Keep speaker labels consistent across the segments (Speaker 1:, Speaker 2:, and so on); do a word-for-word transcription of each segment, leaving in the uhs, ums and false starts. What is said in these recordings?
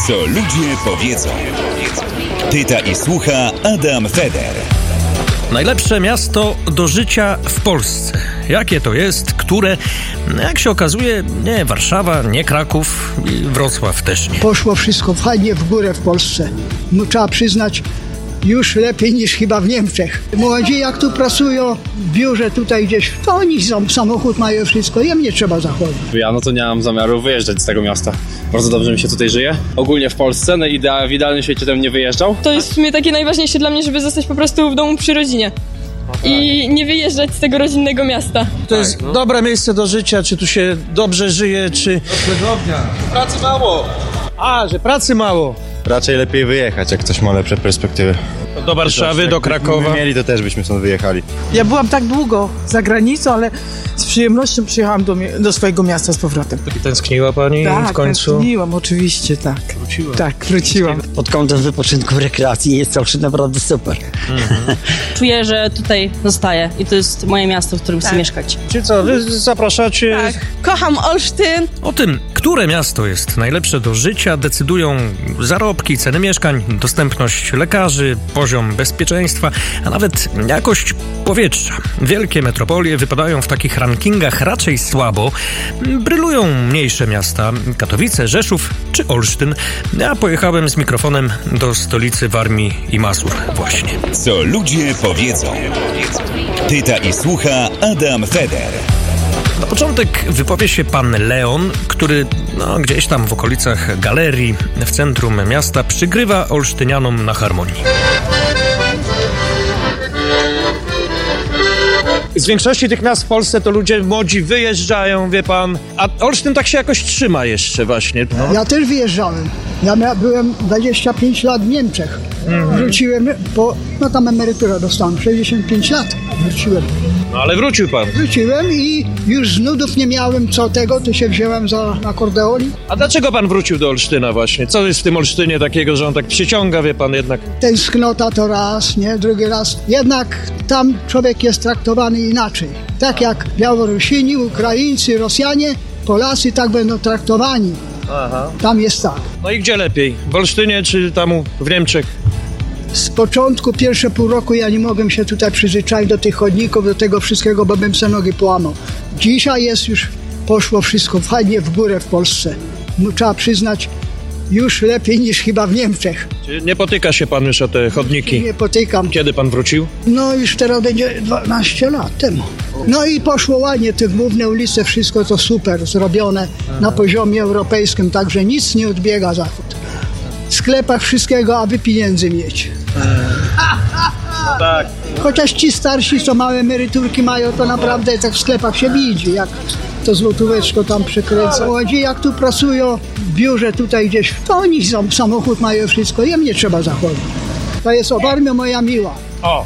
Speaker 1: Co ludzie powiedzą. Pyta i słucha Adam Feder.
Speaker 2: Najlepsze miasto do życia w Polsce. Jakie to jest? Które? Jak się okazuje, nie Warszawa, nie Kraków i Wrocław też nie.
Speaker 3: Poszło wszystko fajnie w górę w Polsce. No, trzeba przyznać, już lepiej niż chyba w Niemczech. Młodzi jak tu pracują w biurze tutaj gdzieś, to oni samochód mają wszystko, jem nie trzeba zachodzić.
Speaker 4: Ja no to nie mam zamiaru wyjeżdżać z tego miasta. Bardzo dobrze mi się tutaj żyje. Ogólnie w Polsce, no idea, w idealnym świecie bym nie wyjeżdżał.
Speaker 5: To jest w sumie takie najważniejsze dla mnie, żeby zostać po prostu w domu przy rodzinie. I nie wyjeżdżać z tego rodzinnego miasta.
Speaker 6: To jest no. dobre miejsce do życia, czy tu się dobrze żyje, czy...
Speaker 4: Pracy mało.
Speaker 6: A, że pracy mało.
Speaker 7: Raczej lepiej wyjechać, jak ktoś ma lepsze perspektywy.
Speaker 6: Do Warszawy, do Krakowa.
Speaker 7: Gdybyśmy mieli, to też byśmy stąd wyjechali.
Speaker 8: Ja byłam tak długo za granicą, ale z przyjemnością przyjechałam do, do swojego miasta z powrotem.
Speaker 6: I tęskniła pani
Speaker 8: tak,
Speaker 6: w końcu?
Speaker 8: Tak, tęskniłam, oczywiście, tak.
Speaker 6: Wróciła.
Speaker 8: Tak, wróciłam.
Speaker 9: Pod kątem wypoczynku, rekreacji jest to naprawdę super.
Speaker 10: Mhm. Czuję, że tutaj zostaję i to jest moje miasto, w którym
Speaker 5: tak.
Speaker 10: chcę mieszkać.
Speaker 6: Czy co, wy zapraszacie?
Speaker 5: Tak, kocham Olsztyn.
Speaker 2: O tym, które miasto jest najlepsze do życia, decydują zarobki, ceny mieszkań, dostępność lekarzy, poziom bezpieczeństwa, a nawet jakość powietrza. Wielkie metropolie wypadają w takich rankingach raczej słabo. Brylują mniejsze miasta, Katowice, Rzeszów czy Olsztyn. Ja pojechałem z mikrofonem do stolicy Warmii i Mazur właśnie.
Speaker 1: Co ludzie powiedzą. Pyta i słucha Adam Feder.
Speaker 2: Na początek wypowie się pan Leon, który no, gdzieś tam w okolicach galerii w centrum miasta przygrywa olsztynianom na harmonii.
Speaker 6: Z większości tych miast w Polsce to ludzie młodzi wyjeżdżają, wie pan, a Olsztyn tak się jakoś trzyma jeszcze właśnie. No.
Speaker 3: Ja też wyjeżdżałem. Ja mia- byłem dwadzieścia pięć lat w Niemczech. Mhm. Wróciłem, bo no tam emeryturę dostałem, sześćdziesiąt pięć lat wróciłem.
Speaker 6: No ale wrócił pan.
Speaker 3: Wróciłem i już z nudów nie miałem co tego, to się wziąłem za akordeon.
Speaker 6: A dlaczego pan wrócił do Olsztyna właśnie? Co jest w tym Olsztynie takiego, że on tak przyciąga, wie pan jednak?
Speaker 3: Tęsknota to raz, nie? Drugi raz. Jednak tam człowiek jest traktowany inaczej. Tak jak Białorusini, Ukraińcy, Rosjanie, Polacy tak będą traktowani.
Speaker 6: Aha.
Speaker 3: Tam jest tak.
Speaker 6: No i gdzie lepiej? W Olsztynie czy tam w Niemczech?
Speaker 3: Z początku, pierwsze pół roku ja nie mogłem się tutaj przyzwyczaić do tych chodników, do tego wszystkiego, bo bym se nogi połamał. Dzisiaj jest już, poszło wszystko fajnie w górę w Polsce. No, trzeba przyznać, już lepiej niż chyba w Niemczech.
Speaker 6: Czy nie potyka się pan już o te chodniki?
Speaker 3: Nie potykam.
Speaker 6: Kiedy pan wrócił?
Speaker 3: No już teraz będzie dwanaście lat temu. No i poszło ładnie, te główne ulice, wszystko to super zrobione Aha. na poziomie europejskim, także nic nie odbiega Zachód. W sklepach wszystkiego, aby pieniędzy mieć.
Speaker 6: No tak.
Speaker 3: Chociaż ci starsi, co małe emeryturki mają, to naprawdę tak w sklepach się widzi, jak to złotóweczko tam przekręca. Młodzi jak tu pracują w biurze tutaj gdzieś, to oni samochód mają wszystko, jem nie trzeba zachodzić. To jest o Warmia moja miła.
Speaker 6: O!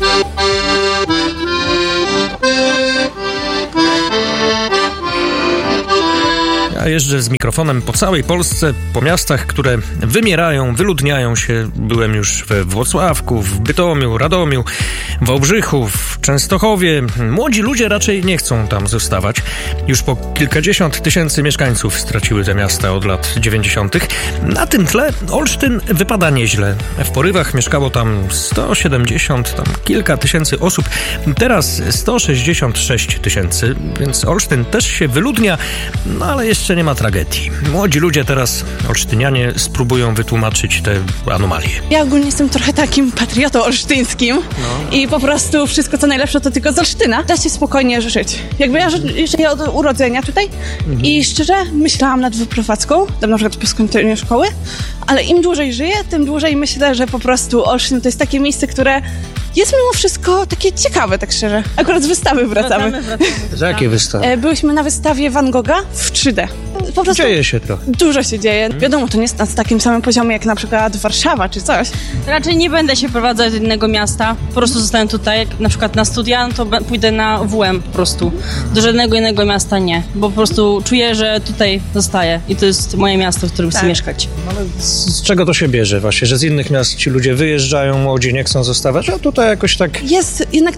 Speaker 2: Ja jeżdżę z mikrofonem po całej Polsce, po miastach, które wymierają, wyludniają się. Byłem już we Włocławku, w Bytomiu, Radomiu, Wałbrzychu, w Częstochowie. Młodzi ludzie raczej nie chcą tam zostawać. Już po kilkadziesiąt tysięcy mieszkańców straciły te miasta od lat dziewięćdziesiątych. Na tym tle Olsztyn wypada nieźle. W porywach mieszkało tam sto siedemdziesiąt, tam kilka tysięcy osób. Teraz sto sześćdziesiąt sześć tysięcy, więc Olsztyn też się wyludnia, no ale jeszcze nie ma tragedii. Młodzi ludzie teraz, olsztynianie, spróbują wytłumaczyć te anomalie.
Speaker 5: Ja ogólnie jestem trochę takim patriotą olsztyńskim no. i po prostu wszystko co najlepsze to tylko z Olsztyna. Da się spokojnie żyć. Jakby ja żyję od urodzenia tutaj mhm. i szczerze myślałam nad wyprowadzką, tam na przykład po skończeniu szkoły, ale im dłużej żyję, tym dłużej myślę, że po prostu Olsztyn to jest takie miejsce, które jest mimo wszystko takie ciekawe, tak szczerze. Akurat z wystawy wracamy.
Speaker 10: wracamy, wracamy.
Speaker 6: Z jakiej wystawy?
Speaker 5: Byłyśmy na wystawie Van Gogha w trzy D. Po prostu
Speaker 6: dzieje się trochę.
Speaker 5: Dużo się dzieje. Hmm. Wiadomo, to nie jest na takim samym poziomie jak na przykład Warszawa czy coś.
Speaker 10: Raczej nie będę się prowadzać do innego miasta. Po prostu zostanę tutaj. Jak na przykład na studia, no to pójdę na W M po prostu. Do żadnego innego miasta nie. Bo po prostu czuję, że tutaj zostaję. I to jest moje miasto, w którym tak. chcę mieszkać.
Speaker 6: Ale z, z czego to się bierze właśnie? Że z innych miast ci ludzie wyjeżdżają, młodzi nie chcą zostawać, a tutaj jakoś tak...
Speaker 5: Jest jednak taki klimat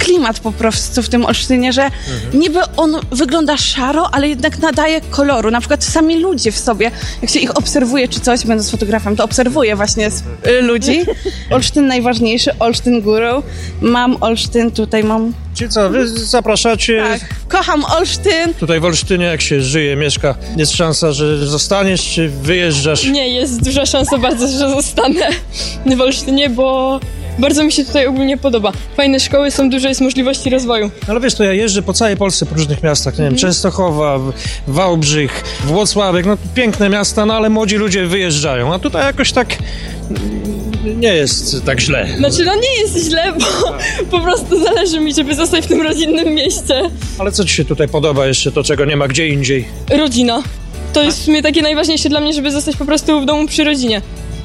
Speaker 5: klimat po prostu w tym Olsztynie, że mhm. niby on wygląda szaro, ale jednak nadaje koloru. Na przykład sami ludzie w sobie, jak się ich obserwuje czy coś, będąc fotografem, to obserwuję właśnie y, ludzi. Olsztyn najważniejszy, Olsztyn górą. Mam Olsztyn, tutaj mam...
Speaker 6: Czyli co, wy zapraszacie...
Speaker 5: Tak, kocham Olsztyn.
Speaker 6: Tutaj w Olsztynie jak się żyje, mieszka, jest szansa, że zostaniesz, czy wyjeżdżasz?
Speaker 11: Nie, jest duża szansa bardzo, że zostanę w Olsztynie, bo bardzo mi się tutaj ogólnie podoba. Fajne szkoły są, dużo jest możliwości rozwoju.
Speaker 6: Ale wiesz, to ja jeżdżę po całej Polsce, po różnych miastach, nie wiem, mm. Częstochowa, Wałbrzych, Włocławek, no piękne miasta, no ale młodzi ludzie wyjeżdżają, a tutaj jakoś tak... nie jest tak źle.
Speaker 11: Znaczy, no nie jest źle, bo po prostu zależy mi, żeby zostać w tym rodzinnym mieście.
Speaker 6: Ale co ci się tutaj podoba jeszcze, to czego nie ma gdzie indziej?
Speaker 11: Rodzina. To jest w sumie takie najważniejsze dla mnie, żeby zostać po prostu w domu przy rodzinie.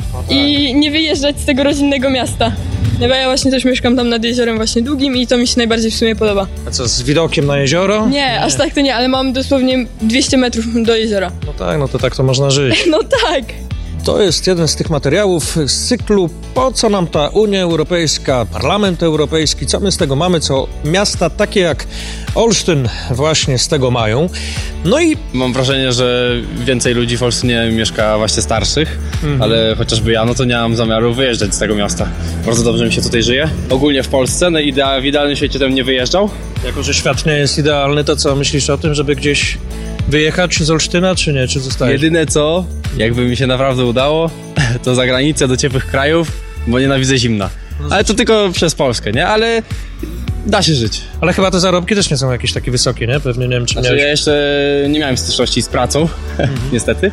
Speaker 11: I nie wyjeżdżać z tego rodzinnego miasta. No bo ja właśnie też mieszkam tam nad jeziorem właśnie Długim i to mi się najbardziej w sumie podoba.
Speaker 6: A co, z widokiem na jezioro?
Speaker 11: Nie, nie, aż tak to nie, ale mam dosłownie dwieście metrów do jeziora.
Speaker 6: No tak, no to tak to można żyć.
Speaker 11: No tak.
Speaker 6: To jest jeden z tych materiałów z cyklu Po co nam ta Unia Europejska, Parlament Europejski, co my z tego mamy, co miasta takie jak Olsztyn właśnie z tego mają. No i...
Speaker 4: Mam wrażenie, że więcej ludzi w Olsztynie mieszka właśnie starszych, mhm. ale chociażby ja, no to nie mam zamiaru wyjeżdżać z tego miasta. Bardzo dobrze mi się tutaj żyje. Ogólnie w Polsce, no idea, w idealnym świecie bym nie wyjeżdżał.
Speaker 6: Jako że świat nie jest idealny, to co, myślisz o tym, żeby gdzieś wyjechać z Olsztyna, czy nie? Czy zostajesz?
Speaker 4: Jedyne co, jakby mi się naprawdę udało, to za granicę do ciepłych krajów, bo nienawidzę zimna. Ale to tylko przez Polskę, nie? Ale da się żyć.
Speaker 6: Ale chyba te zarobki też nie są jakieś takie wysokie, nie? Pewnie nie wiem, czy
Speaker 4: znaczy,
Speaker 6: miałeś...
Speaker 4: ja jeszcze nie miałem styczności z pracą, mhm. niestety.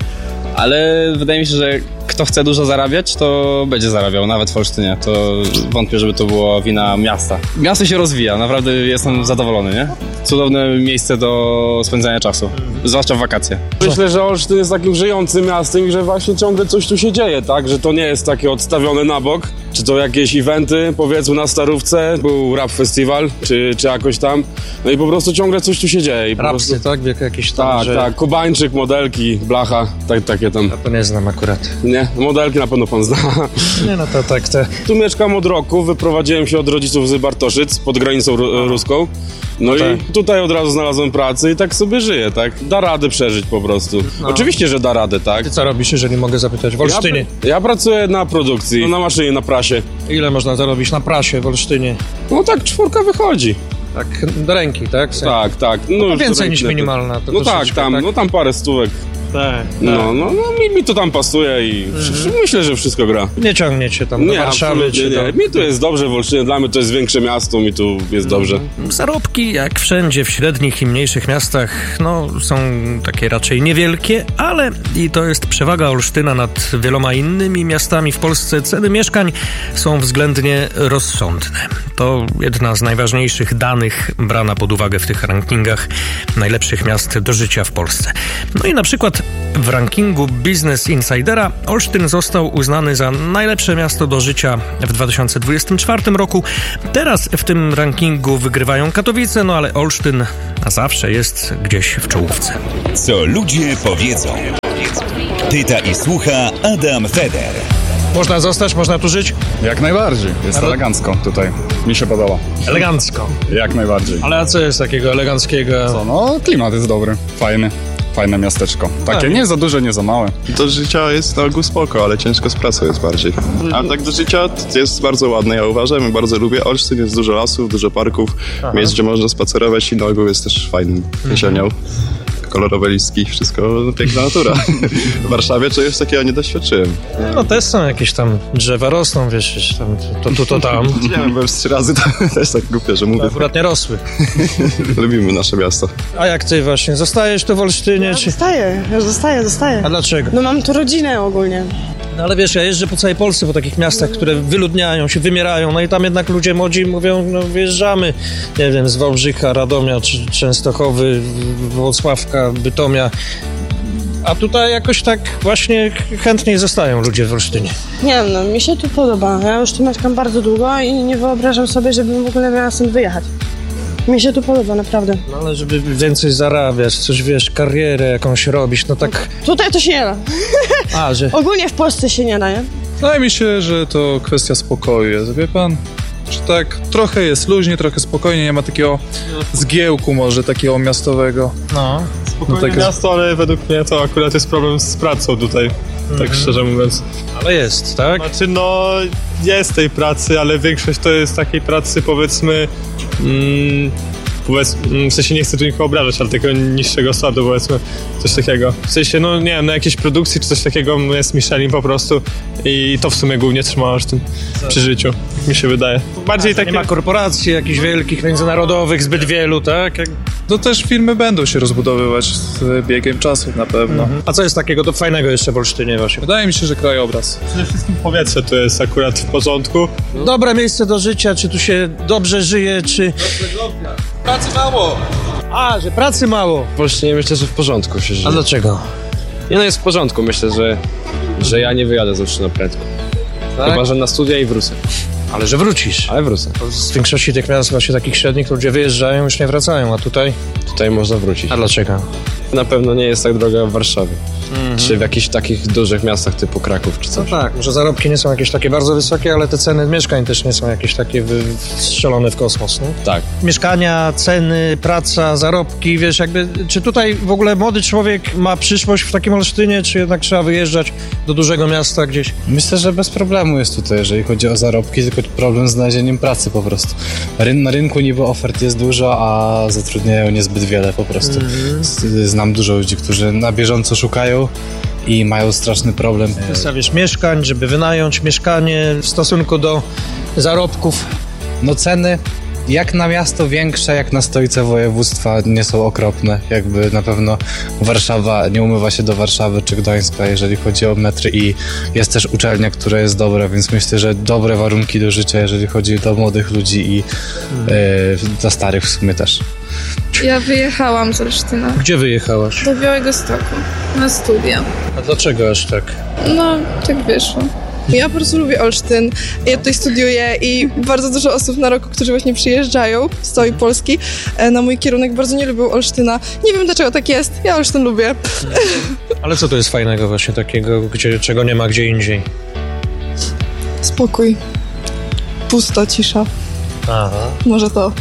Speaker 4: Ale wydaje mi się, że kto chce dużo zarabiać, to będzie zarabiał, nawet w Olsztynie. To wątpię, żeby to była wina miasta. Miasto się rozwija, naprawdę jestem zadowolony, nie? Cudowne miejsce do spędzania czasu, zwłaszcza w wakacje.
Speaker 12: Myślę, że Olsztyn jest takim żyjącym miastem i że właśnie ciągle coś tu się dzieje, tak? Że to nie jest takie odstawione na bok. Czy to jakieś eventy, powiedzmy na Starówce, był rap festiwal, czy, czy jakoś tam. No i po prostu ciągle coś tu się dzieje.
Speaker 6: Rapsy, prostu... tak? Wiek jakieś tam,
Speaker 12: Tak,
Speaker 6: że...
Speaker 12: tak. Kubańczyk, modelki, blacha, tak, takie tam.
Speaker 6: Ja to nie znam akurat.
Speaker 12: Nie? Modelki na pewno pan zna.
Speaker 6: Nie, no to tak, te...
Speaker 12: Tu mieszkam od roku, wyprowadziłem się od rodziców z Bartoszyc, pod granicą ru- ruską. No tak. I tutaj od razu znalazłem pracę i tak sobie żyję, tak? Da radę przeżyć po prostu. No. Oczywiście, że da radę, tak?
Speaker 6: Ty co robisz, jeżeli mogę zapytać? W Olsztynie?
Speaker 12: Ja, ja pracuję na produkcji, na maszynie, na prasie.
Speaker 6: Ile można zarobić na prasie w Olsztynie?
Speaker 12: No tak, czwórka wychodzi.
Speaker 6: Tak, do ręki, tak? Sen.
Speaker 12: Tak, tak.
Speaker 6: No, no więcej niż minimalna. To
Speaker 12: no tak, tam, tak? no tam parę stówek.
Speaker 6: Tak,
Speaker 12: no,
Speaker 6: tak.
Speaker 12: no, no mi, mi to tam pasuje i mhm. myślę, że wszystko gra.
Speaker 6: Nie ciągniecie tam do
Speaker 12: nie,
Speaker 6: Warszawy? Czy
Speaker 12: nie,
Speaker 6: do...
Speaker 12: mi tu jest dobrze w Olsztynie, dla mnie to jest większe miasto, mi tu jest dobrze.
Speaker 2: Zarobki, jak wszędzie w średnich i mniejszych miastach, no są takie raczej niewielkie, ale i to jest przewaga Olsztyna nad wieloma innymi miastami w Polsce. Ceny mieszkań są względnie rozsądne. To jedna z najważniejszych danych brana pod uwagę w tych rankingach najlepszych miast do życia w Polsce. No i na przykład w rankingu Business Insidera Olsztyn został uznany za najlepsze miasto do życia w dwa tysiące dwudziestym czwartym roku. Teraz w tym rankingu wygrywają Katowice, no ale Olsztyn zawsze jest gdzieś w czołówce.
Speaker 1: Co ludzie powiedzą. Pyta i słucha Adam Feder.
Speaker 6: Można zostać, można tu żyć?
Speaker 13: Jak najbardziej. Jest ale... elegancko tutaj. Mi się podoba.
Speaker 6: Elegancko?
Speaker 13: Jak najbardziej.
Speaker 6: Ale a co jest takiego eleganckiego?
Speaker 13: Co, no klimat jest dobry, fajny. Fajne miasteczko. Takie tak. Nie za duże, nie za małe.
Speaker 14: Do życia jest na ogół spoko, ale ciężko z pracą jest bardziej. A tak do życia jest bardzo ładne, ja uważam i bardzo lubię. Olsztyn jest dużo lasów, dużo parków, Aha. miejsc, gdzie można spacerować i na ogół jest też fajnym jesienią. Kolorowe listki, wszystko piękna natura. W Warszawie czegoś takiego nie doświadczyłem.
Speaker 6: No też są jakieś tam drzewa rosną, wiesz, tam, to tu, to, to tam.
Speaker 14: Nie wiem, byłem z trzy razy, to też tak głupio, że mówię.
Speaker 6: To akurat nie rosły.
Speaker 14: Lubimy nasze miasto.
Speaker 6: A jak ty właśnie, zostajesz tu w Olsztynie?
Speaker 8: Ja
Speaker 6: czy...
Speaker 8: zostaję, ja zostaję, zostaję.
Speaker 6: A dlaczego?
Speaker 8: No mam tu rodzinę ogólnie.
Speaker 6: No ale wiesz, ja jeżdżę po całej Polsce, po takich miastach, które wyludniają się, wymierają, no i tam jednak ludzie młodzi mówią, no wyjeżdżamy, nie wiem, z Wałbrzycha, Radomia, czy Częstochowy, Włocławka, Bytomia. A tutaj jakoś tak właśnie chętniej zostają ludzie w Olsztynie.
Speaker 8: Nie wiem, no mi się tu podoba. Ja już tu mieszkam bardzo długo i nie wyobrażam sobie, żebym w ogóle miała stąd wyjechać. Mi się tu podoba, naprawdę.
Speaker 6: No ale żeby więcej zarabiać, coś wiesz, karierę jakąś robić, no tak...
Speaker 8: Tutaj to się nie da.
Speaker 6: A, że...
Speaker 8: Ogólnie w Polsce się nie da, nie?
Speaker 15: Wydaje mi się, że to kwestia spokoju jest, wie pan? Że tak trochę jest luźnie, trochę spokojnie, nie ma takiego zgiełku może takiego miastowego.
Speaker 6: No.
Speaker 16: Spokojnie
Speaker 15: no, tak
Speaker 16: miasto, ale według mnie to akurat jest problem z pracą tutaj, tak
Speaker 6: Mhm.
Speaker 16: szczerze mówiąc.
Speaker 6: Ale jest, tak?
Speaker 16: Znaczy no, jest tej pracy, ale większość to jest takiej pracy powiedzmy, mm, powiedz, w sensie nie chcę tu nikogo obrażać, ale takiego niższego sortu powiedzmy, coś takiego. W sensie no nie wiem, na jakiejś produkcji czy coś takiego jest Michelin po prostu i to w sumie głównie trzyma aż tym przy życiu, jak mi się wydaje. Bardziej takie...
Speaker 6: Nie ma korporacji jakichś wielkich, międzynarodowych, zbyt wielu, tak? Jak...
Speaker 15: No też firmy będą się rozbudowywać z biegiem czasu na pewno.
Speaker 6: Mhm. A co jest takiego to fajnego jeszcze w Olsztynie właśnie?
Speaker 15: Wydaje mi się, że krajobraz.
Speaker 16: Przede wszystkim powietrze tu jest akurat w porządku.
Speaker 6: Dobre miejsce do życia, czy tu się dobrze żyje, czy...
Speaker 15: Pracy mało!
Speaker 6: A, że pracy mało!
Speaker 4: W Olsztynie myślę, że w porządku się żyje.
Speaker 6: A dlaczego?
Speaker 4: Nie no, jest w porządku. Myślę, że, że ja nie wyjadę z Olsztyna prędko.
Speaker 6: Tak?
Speaker 4: Chyba, że na studia i wrócę.
Speaker 6: Ale że wrócisz.
Speaker 4: Ale wrócę.
Speaker 6: Z większości tych miast właśnie takich średnich to ludzie wyjeżdżają, już nie wracają, a tutaj?
Speaker 4: Tutaj można wrócić.
Speaker 6: A dlaczego?
Speaker 4: Na pewno nie jest tak droga jak w Warszawie.
Speaker 6: Mhm.
Speaker 4: Czy w jakichś takich dużych miastach typu Kraków czy
Speaker 6: No
Speaker 4: coś.
Speaker 6: tak, może zarobki nie są jakieś takie bardzo wysokie, ale te ceny mieszkań też nie są jakieś takie wy- strzelone w kosmos, nie?
Speaker 4: Tak.
Speaker 6: Mieszkania, ceny, praca, zarobki, wiesz, jakby, czy tutaj w ogóle młody człowiek ma przyszłość w takim Olsztynie, czy jednak trzeba wyjeżdżać do dużego miasta gdzieś?
Speaker 17: Myślę, że bez problemu jest tutaj, jeżeli chodzi o zarobki, tylko problem z znalezieniem pracy po prostu. Ryn- na rynku niby ofert jest dużo, a zatrudniają niezbyt wiele po prostu.
Speaker 6: Mhm.
Speaker 17: Z- Znam dużo ludzi, którzy na bieżąco szukają i mają straszny problem.
Speaker 6: Kwestia, wiesz, mieszkań, żeby wynająć mieszkanie w stosunku do zarobków.
Speaker 17: No ceny jak na miasto większe, jak na stolicę województwa nie są okropne. Jakby na pewno Warszawa nie umywa się do Warszawy czy Gdańska, jeżeli chodzi o metry, i jest też uczelnia, która jest dobra, więc myślę, że dobre warunki do życia, jeżeli chodzi do młodych ludzi i e, dla starych w sumie też.
Speaker 11: Ja wyjechałam z Olsztyna.
Speaker 6: Gdzie wyjechałaś?
Speaker 11: Do Białegostoku. Na studia.
Speaker 6: A dlaczego aż tak?
Speaker 11: No, tak wyszło. Ja po prostu lubię Olsztyn. Ja tutaj studiuję i bardzo dużo osób na roku, którzy właśnie przyjeżdżają z całej Polski na mój kierunek, bardzo nie lubią Olsztyna. Nie wiem, dlaczego tak jest. Ja Olsztyn lubię.
Speaker 6: Ale co to jest fajnego właśnie takiego, gdzie, czego nie ma gdzie indziej?
Speaker 11: Spokój. Pusto, cisza.
Speaker 6: Aha.
Speaker 11: Może to.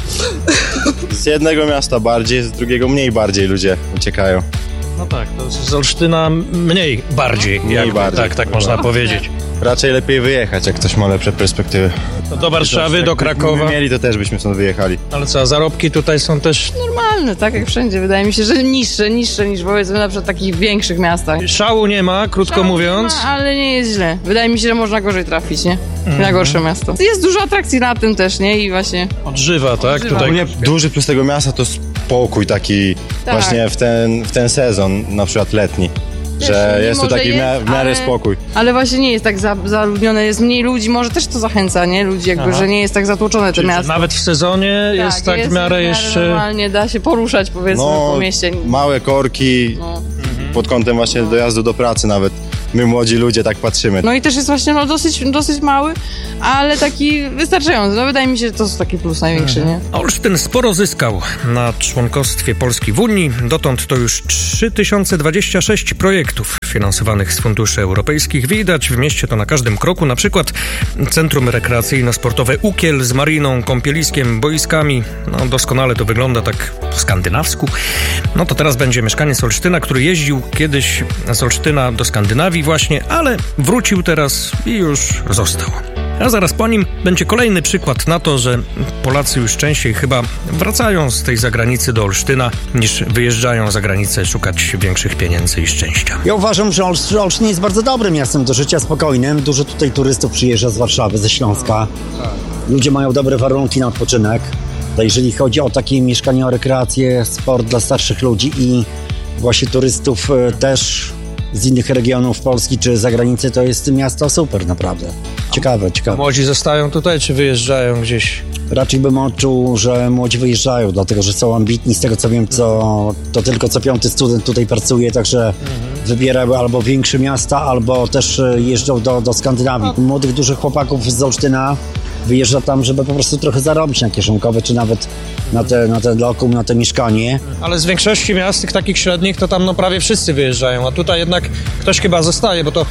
Speaker 7: Z jednego miasta bardziej, z drugiego mniej bardziej ludzie uciekają.
Speaker 6: No tak, to z Olsztyna mniej bardziej.
Speaker 7: Mniej
Speaker 6: jakby,
Speaker 7: bardziej.
Speaker 6: Tak, tak można
Speaker 7: No.
Speaker 6: powiedzieć.
Speaker 7: Raczej lepiej wyjechać, jak ktoś ma lepsze perspektywy.
Speaker 6: No do Warszawy, do Krakowa.
Speaker 7: Gdybyśmy mieli, to też byśmy stąd wyjechali.
Speaker 6: Ale co, zarobki tutaj są też...
Speaker 18: Normalne, tak jak wszędzie. Wydaje mi się, że niższe, niższe niż powiedzmy na przykład w takich większych miastach.
Speaker 6: Szału nie ma, krótko
Speaker 18: Szału
Speaker 6: mówiąc.
Speaker 18: Nie ma, ale nie jest źle. Wydaje mi się, że można gorzej trafić, nie?
Speaker 6: Mhm.
Speaker 18: Na gorsze miasto. Jest dużo atrakcji na tym też, nie? I właśnie...
Speaker 6: Odżywa, tak?
Speaker 18: Odżywa.
Speaker 6: Tutaj...
Speaker 7: Ogólnie duży plus tego miasta to spokój taki
Speaker 18: Tak.
Speaker 7: właśnie w ten, w ten sezon, na przykład letni.
Speaker 18: Wiesz,
Speaker 7: Że
Speaker 18: mimo,
Speaker 7: jest tu
Speaker 18: że
Speaker 7: taki w
Speaker 18: jest,
Speaker 7: mia- w miarę
Speaker 18: ale-
Speaker 7: spokój.
Speaker 18: Ale właśnie nie jest tak za, zaludnione, jest mniej ludzi, może też to zachęca, nie? Ludzi jakby,
Speaker 6: Aha.
Speaker 18: że nie jest tak zatłoczone to
Speaker 6: Czyli
Speaker 18: miasto.
Speaker 6: nawet w sezonie jest tak w miarę jeszcze...
Speaker 18: Normalnie da się poruszać, powiedzmy,
Speaker 7: No,
Speaker 18: po mieście.
Speaker 7: małe korki
Speaker 18: No.
Speaker 7: pod kątem właśnie dojazdu do pracy nawet. My młodzi ludzie tak patrzymy.
Speaker 18: No i też jest właśnie no, dosyć, dosyć mały, ale taki wystarczający. No wydaje mi się, że to jest taki plus największy, nie?
Speaker 2: Olsztyn sporo zyskał na członkostwie Polski w Unii. Dotąd to już trzy tysiące dwadzieścia sześć projektów finansowanych z funduszy europejskich. Widać w mieście to na każdym kroku. Na przykład Centrum Rekreacyjno-Sportowe Ukiel z mariną, kąpieliskiem, boiskami. No doskonale to wygląda tak po skandynawsku. No to teraz będzie mieszkaniec z Olsztyna, który jeździł kiedyś z Olsztyna do Skandynawii właśnie, ale wrócił teraz i już został. A zaraz po nim będzie kolejny przykład na to, że Polacy już częściej chyba wracają z tej zagranicy do Olsztyna, niż wyjeżdżają za granicę szukać większych pieniędzy i szczęścia.
Speaker 9: Ja uważam, że Olsz- Olsztyn jest bardzo dobrym miastem do życia, spokojnym. Dużo tutaj turystów przyjeżdża z Warszawy, ze Śląska. Ludzie mają dobre warunki na odpoczynek. To jeżeli chodzi o takie mieszkanie, o rekreację, sport dla starszych ludzi i właśnie turystów e, też z innych regionów Polski czy zagranicy, to jest miasto super naprawdę. Ciekawe, ciekawe.
Speaker 6: Młodzi zostają tutaj, czy wyjeżdżają gdzieś?
Speaker 9: Raczej bym odczuł, że młodzi wyjeżdżają, dlatego że są ambitni. Z tego co wiem, co, to tylko co piąty student tutaj pracuje, także mhm. wybierają albo większe miasta, albo też e, jeżdżą do, do Skandynawii. Młodych, dużych chłopaków z Olsztyna wyjeżdża tam, żeby po prostu trochę zarobić na kieszonkowe, czy nawet na te, na ten lokum, na te mieszkanie.
Speaker 6: Ale z większości miast, tych takich średnich, to tam no prawie wszyscy wyjeżdżają, a tutaj jednak ktoś chyba zostaje, bo to w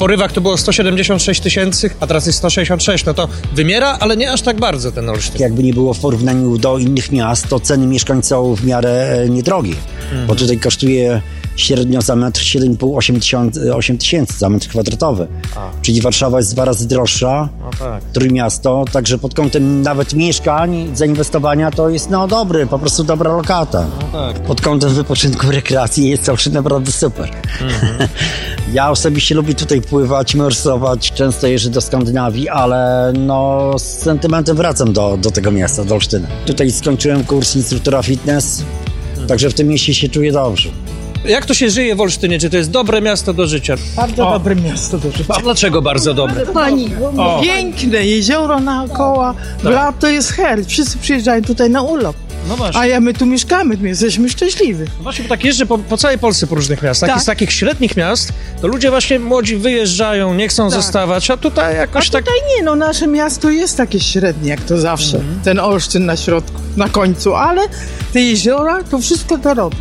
Speaker 6: porywach to było sto siedemdziesiąt sześć tysięcy, a teraz jest sto sześćdziesiąt sześć. No to wymiera, ale nie aż tak bardzo ten Olsztyn.
Speaker 9: Jakby nie było w porównaniu do innych miast, to ceny mieszkań są w miarę niedrogie, mhm. bo tutaj kosztuje średnio za metr siedem i pół do ośmiu tysięcy za metr kwadratowy. A. Czyli Warszawa jest dwa razy droższa, no tak. Trójmiasto, także pod kątem nawet mieszkań, zainwestowania to jest no dobry, po prostu dobra lokata. No tak. Pod kątem wypoczynku, rekreacji jest Olsztyn naprawdę super. Mhm. Ja osobiście lubię tutaj pływać, morsować, często jeżdżę do Skandynawii, ale no z sentymentem wracam do, do tego miasta, do Olsztyna. Tutaj skończyłem kurs instruktora fitness, mhm. także w tym mieście się czuję dobrze.
Speaker 6: Jak to się żyje w Olsztynie? Czy to jest dobre miasto do życia?
Speaker 19: Bardzo o. dobre miasto do życia.
Speaker 6: A dlaczego bardzo dobre?
Speaker 19: Pani, o. piękne jezioro naokoło, w lato jest her, wszyscy przyjeżdżają tutaj na urlop. No właśnie. A ja my tu mieszkamy, my jesteśmy szczęśliwi.
Speaker 6: No właśnie, bo tak jeżdżę po, po całej Polsce, po różnych miastach tak. I z takich średnich miast to ludzie właśnie młodzi wyjeżdżają, nie chcą tak. zostawać, a tutaj jakoś
Speaker 19: a
Speaker 6: tak...
Speaker 19: tutaj nie, no nasze miasto jest takie średnie, jak to zawsze. Mhm. Ten Olsztyn na środku, na końcu, ale te jeziora to wszystko to robi.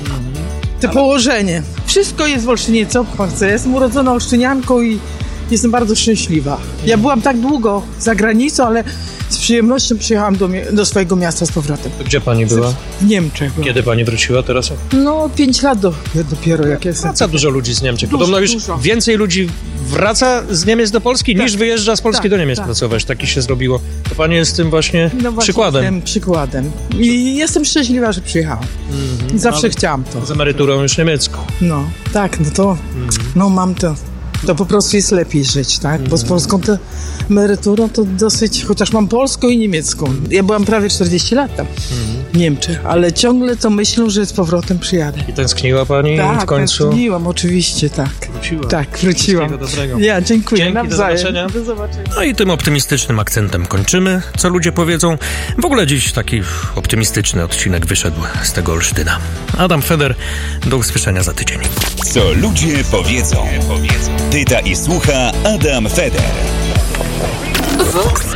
Speaker 19: To ale... położenie. Wszystko jest w Olsztynie, co w Polsce. Ja jestem urodzona olsztynianką i jestem bardzo szczęśliwa. Ja byłam tak długo za granicą, ale z przyjemnością przyjechałam do, do swojego miasta z powrotem.
Speaker 6: Gdzie pani była?
Speaker 19: W Niemczech. Byłam.
Speaker 6: Kiedy pani wróciła teraz?
Speaker 19: No, pięć lat do, dopiero jak jestem.
Speaker 6: Wraca dużo ludzi z Niemczech.
Speaker 19: Dużo,
Speaker 6: Podobno już
Speaker 19: dużo.
Speaker 6: więcej ludzi wraca z Niemiec do Polski, tak. niż wyjeżdża z Polski tak, do Niemiec tak. pracować. Taki się zrobiło. To pani jest tym właśnie,
Speaker 19: no właśnie
Speaker 6: przykładem.
Speaker 19: Tym przykładem. I jestem szczęśliwa, że przyjechałam. Mm-hmm. Zawsze no, chciałam to.
Speaker 6: Z emeryturą już niemiecką.
Speaker 19: No, tak, no to, mm-hmm. no mam to. To po prostu jest lepiej żyć, tak? Bo z polską to emeryturą to dosyć, chociaż mam polską i niemiecką. Ja byłam prawie czterdzieści lat tam w Niemczech, ale ciągle to myślę, że z powrotem przyjadę.
Speaker 6: I tęskniła pani
Speaker 19: tak,
Speaker 6: w końcu?
Speaker 19: Tak, tęskniłam, oczywiście, tak.
Speaker 6: Wróciła.
Speaker 19: Tak, wróciłam. Ja dziękuję,
Speaker 6: Dzięki,
Speaker 19: nawzajem.
Speaker 6: Do zobaczenia.
Speaker 19: Do zobaczenia.
Speaker 2: No i tym optymistycznym akcentem kończymy, co ludzie powiedzą. W ogóle dziś taki optymistyczny odcinek wyszedł z tego Olsztyna. Adam Feder, do usłyszenia za tydzień.
Speaker 1: Co ludzie powiedzą. Pyta i słucha Adam Feder.